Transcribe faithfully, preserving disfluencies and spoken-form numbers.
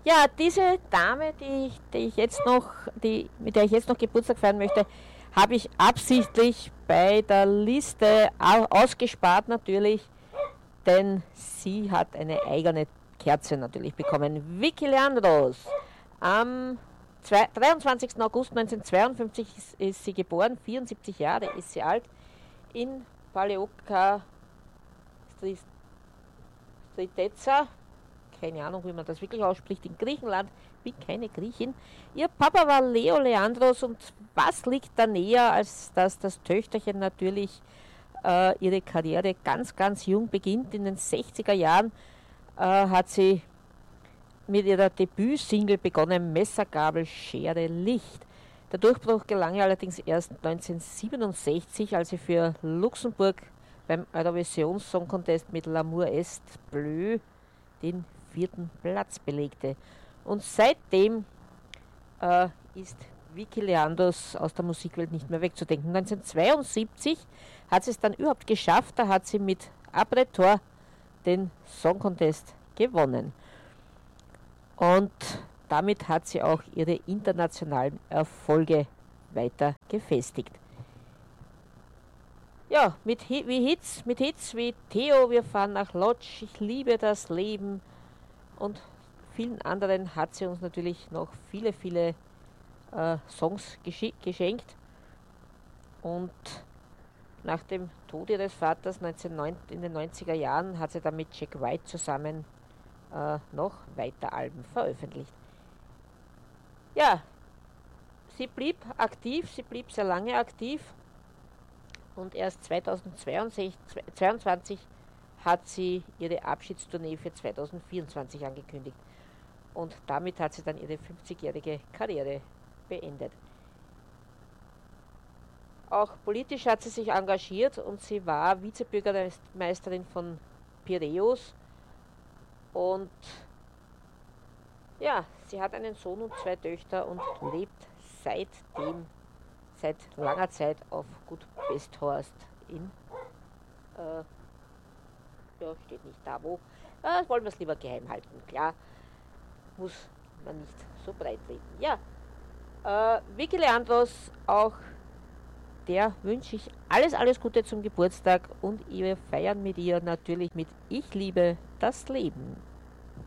Ja, diese Dame, die, ich- die ich jetzt noch, die, mit der ich jetzt noch Geburtstag feiern möchte, habe ich absichtlich bei der Liste au- ausgespart natürlich, denn sie hat eine eigene Kerze natürlich bekommen. Vicky Leandros. Am zwei- dreiundzwanzigsten August neunzehnhundertzweiundfünfzig ist, ist sie geboren, vierundsiebzig Jahre ist sie alt, in Paleoka Striteza, keine Ahnung, wie man das wirklich ausspricht, in Griechenland, bin keine Griechin. Ihr Papa war Leo Leandros und was liegt da näher, als dass das Töchterchen natürlich äh, ihre Karriere ganz, ganz jung beginnt. In den sechziger Jahren äh, hat sie mit ihrer Debütsingle begonnen, Messer, Gabel, Schere, Licht. Der Durchbruch gelang ihr allerdings erst neunzehnhundertsiebenundsechzig, als sie für Luxemburg beim Eurovision Song Contest mit L'amour est bleu den vierten Platz belegte. Und seitdem äh, ist Vicky Leandros aus der Musikwelt nicht mehr wegzudenken. neunzehnhundertzweiundsiebzig hat sie es dann überhaupt geschafft, da hat sie mit Apretor den Song Contest gewonnen. Und damit hat sie auch ihre internationalen Erfolge weiter gefestigt. Ja, mit, Hi- wie Hits, mit Hits wie Theo, wir fahren nach Lodz, ich liebe das Leben und vielen anderen hat sie uns natürlich noch viele, viele äh, Songs geschi- geschenkt. Und nach dem Tod ihres Vaters neunzehnhundertneun in den neunziger Jahren hat sie dann mit Jack White zusammen äh, noch weiter Alben veröffentlicht. Ja, sie blieb aktiv, sie blieb sehr lange aktiv und erst zweitausendzweiundzwanzig hat sie ihre Abschiedstournee für zweitausendvierundzwanzig angekündigt. Und damit hat sie dann ihre fünfzigjährige Karriere beendet. Auch politisch hat sie sich engagiert und sie war Vizebürgermeisterin von Piräus. Und ja, sie hat einen Sohn und zwei Töchter und lebt seitdem, seit langer Zeit auf Gut Besthorst in, äh, ja, steht nicht da wo. Äh, wollen wir es lieber geheim halten. Klar, muss man nicht so breit reden. Ja, äh, Vicky Leandros, auch der wünsche ich alles, alles Gute zum Geburtstag und wir feiern mit ihr natürlich mit Ich liebe das Leben.